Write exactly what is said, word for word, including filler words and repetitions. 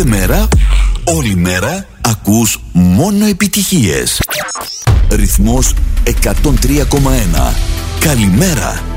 Κάθε μέρα, όλη μέρα, ακούς μόνο επιτυχίες. Ρυθμός εκατόν τρία κόμμα ένα. Καλημέρα.